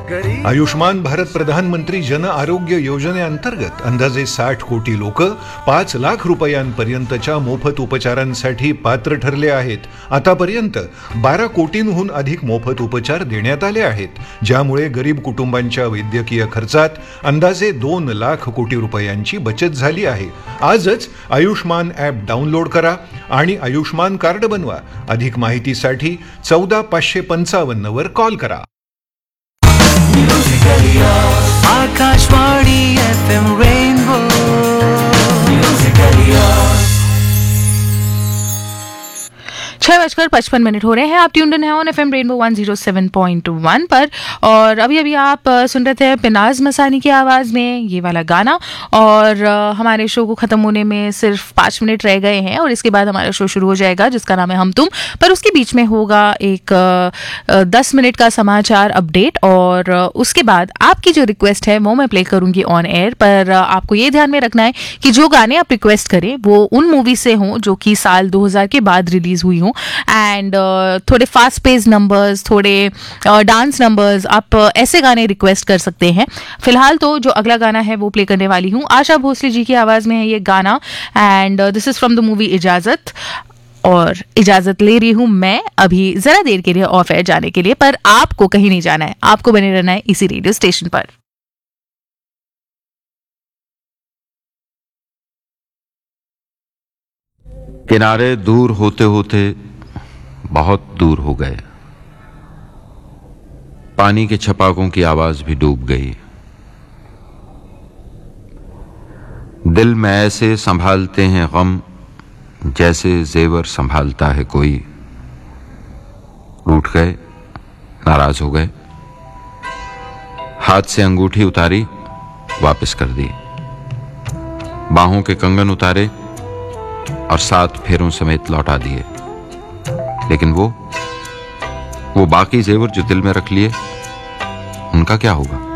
आयुष्मान भारत प्रधानमंत्री जन आरोग्य योजनेअंतर्गत अंदाजे 60 कोटी लोक 5 लाख रुपयांपर्यंतच्या मोफत उपचारांसाठी पात्र ठरले आहेत. आतापर्यंत 12 कोटींहून अधिक मोफत उपचार देण्यात आले आहेत, ज्यामुळे गरीब कुटुंबांच्या वैद्यकीय खर्चात अंदाजे 2 लाख कोटी रुपयांची बचत झाली आहे. आजच आयुष्मान ॲप डाउनलोड करा आणि आयुष्मान कार्ड बनवा. अधिक माहितीसाठी 14555 वर कॉल करा. Akashvani FM rainbow. छह बजकर 55 मिनट हो रहे हैं. आप ट्यून्ड इन हैं ऑन FM रेनबो 107.1 पर. और अभी अभी आप सुन रहे थे पिनाज मसानी की आवाज़ में ये वाला गाना. और हमारे शो को ख़त्म होने में सिर्फ 5 मिनट रह गए हैं और इसके बाद हमारा शो शुरू हो जाएगा जिसका नाम है हम तुम. पर उसके बीच में होगा एक 10 मिनट का समाचार अपडेट और उसके बाद आपकी जो रिक्वेस्ट है वो मैं प्ले करूँगी ऑन एयर. पर आपको ये ध्यान में रखना है कि जो गाने आप रिक्वेस्ट करें वो उन मूवी से हों जो कि साल 2000 के बाद रिलीज़ हुई हों. एंड थोड़े फास्ट पेस नंबर्स, थोड़े डांस नंबर्स, आप ऐसे गाने रिक्वेस्ट कर सकते हैं. फिलहाल तो जो अगला गाना है वो प्ले करने वाली हूँ. आशा भोसले जी की आवाज़ में है ये गाना and this is from the movie इजाज़त. और इजाज़त ले रही हूँ मैं अभी ज़रा देर के लिए ऑफ एयर जाने के लिए. पर आपको कहीं नहीं जाना है, आपको बने रहना है इसी रेडियो स्टेशन पर. किनारे दूर होते होते बहुत दूर हो गए. पानी के छपाकों की आवाज भी डूब गई. दिल में ऐसे संभालते हैं गम जैसे जेवर संभालता है कोई. रूठ गए, नाराज हो गए, हाथ से अंगूठी उतारी, वापस कर दी. बाहों के कंगन उतारे और 7 फेरों समेत लौटा दिए. लेकिन वो बाकी जेवर जो दिल में रख लिए, उनका क्या होगा?